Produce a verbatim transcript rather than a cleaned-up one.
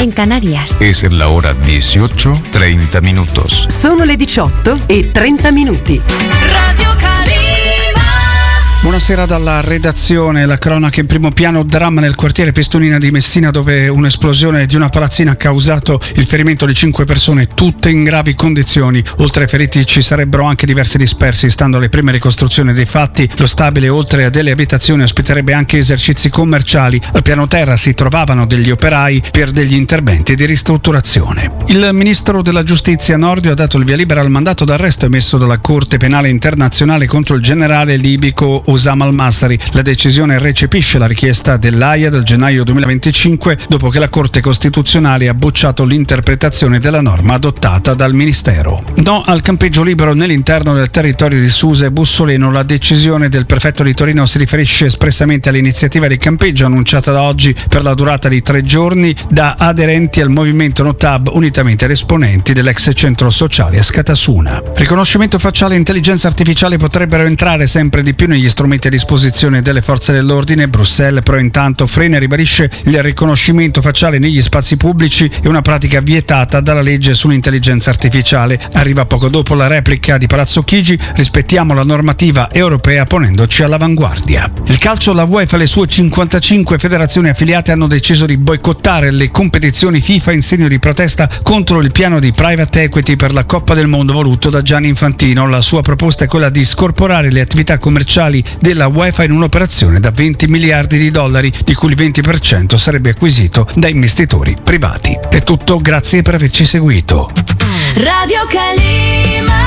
en Canarias. Es la hora dieciocho, treinta minutos. Sono le diciotto e trenta minuti. Radio Calima. Buonasera dalla redazione. La cronaca in primo piano: dramma nel quartiere Pestolina di Messina, dove un'esplosione di una palazzina ha causato il ferimento di cinque persone, tutte in gravi condizioni. Oltre ai feriti ci sarebbero anche diversi dispersi. Stando alle prime ricostruzioni dei fatti, lo stabile, oltre a delle abitazioni, ospiterebbe anche esercizi commerciali. Al piano terra si trovavano degli operai per degli interventi di ristrutturazione. Il ministro della giustizia Nordio ha dato il via libera al mandato d'arresto emesso dalla Corte Penale Internazionale contro il generale libico Osama al-Masri. La decisione recepisce la richiesta dell'Aia del gennaio duemilaventicinque, dopo che la Corte Costituzionale ha bocciato l'interpretazione della norma adottata dal Ministero. No al campeggio libero nell'interno del territorio di Susa e Bussoleno. La decisione del prefetto di Torino si riferisce espressamente all'iniziativa di campeggio annunciata da oggi per la durata di tre giorni da aderenti al movimento Notab, unitamente ad esponenti dell'ex centro sociale a Scatasuna. Riconoscimento facciale e intelligenza artificiale potrebbero entrare sempre di più negli strumenti a disposizione delle forze dell'ordine. Bruxelles però intanto frena e ribadisce il riconoscimento facciale negli spazi pubblici, è una pratica vietata dalla legge sull'intelligenza artificiale. Arriva poco dopo la replica di Palazzo Chigi: rispettiamo la normativa europea ponendoci all'avanguardia. Il calcio, la UEFA e le sue cinquantacinque federazioni affiliate hanno deciso di boicottare le competizioni FIFA in segno di protesta contro il piano di private equity per la Coppa del Mondo voluto da Gianni Infantino. La sua proposta è quella di scorporare le attività commerciali della UEFA in un'operazione da venti miliardi di dollari, di cui il venti per cento sarebbe acquisito da investitori privati. È tutto, grazie per averci seguito. Radio Calima.